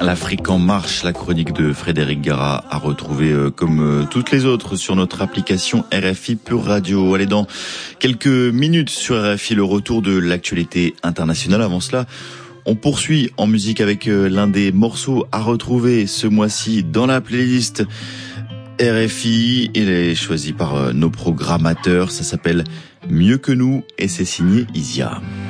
L'Afrique en marche, la chronique de Frédéric Gara à retrouver comme toutes les autres sur notre application RFI Pure Radio. Allez, dans quelques minutes sur RFI, le retour de l'actualité internationale. Avant cela, on poursuit en musique avec l'un des morceaux à retrouver ce mois-ci dans la playlist RFI. Il est choisi par nos programmateurs. Ça s'appelle Mieux que nous et c'est signé Isia.